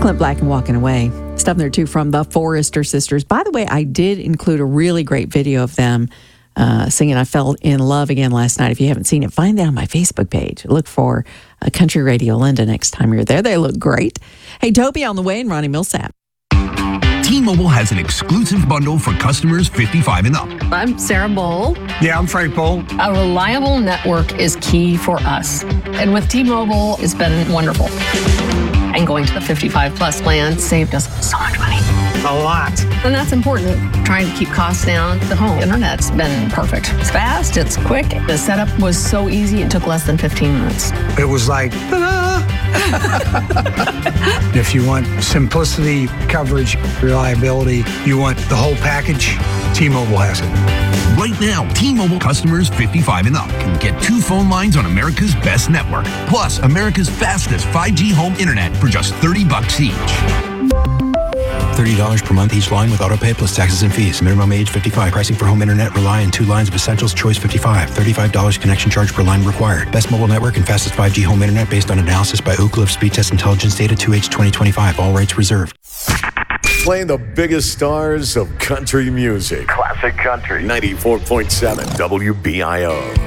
Clint Black and Walking Away. Stuff there too from the Forrester Sisters. By the way, I did include a really great video of them singing I Fell in Love Again last night. If you haven't seen it, find that on my Facebook page. Look for Country Radio Linda next time you're there. They look great. Hey, Toby on the way and Ronnie Millsap. T-Mobile has an exclusive bundle for customers 55 and up. I'm Sarah Bowl. Yeah, I'm Frank Bowl. A reliable network is key for us. And with T-Mobile, it's been wonderful. And going to the 55 plus plan saved us so much money. A lot. And that's important. Trying to keep costs down. The home internet's been perfect. It's fast, it's quick. The setup was so easy, it took less than 15 minutes. It was like, ta-da! If you want simplicity, coverage, reliability, you want the whole package, T-Mobile has it. Right now, T-Mobile customers 55 and up can get 2 phone lines on America's best network, plus America's fastest 5G home internet for just $30 each. $30 per month each line with autopay plus taxes and fees. Minimum age 55. Pricing for home internet rely on 2 lines of Essentials Choice 55. $35 connection charge per line required. Best mobile network and fastest 5G home internet based on analysis by Oak Cliff Speed Test Intelligence Data 2H 2025. All rights reserved. Playing the biggest stars of country music. Classic country. 94.7 WBIO.